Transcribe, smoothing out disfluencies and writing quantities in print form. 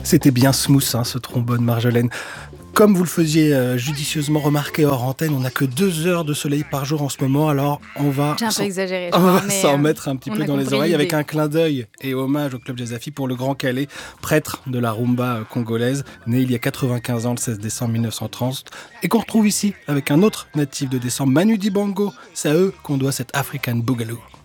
C'était bien smooth, hein, ce trombone, Marjolaine. Comme vous le faisiez judicieusement remarquer hors antenne, on n'a que 2 heures de soleil par jour en ce moment, alors on va J'ai un peu exagéré, je on crois, va mais s'en mettre un petit on peu a dans les compris oreilles avec l'idée. un clin d'œil et hommage au Club Jazz Afi pour le Grand Calais, prêtre de la rumba congolaise, né il y a 95 ans, le 16 décembre 1930, et qu'on retrouve ici avec un autre natif de décembre, Manu Dibango. C'est à eux qu'on doit cet African Boogaloo.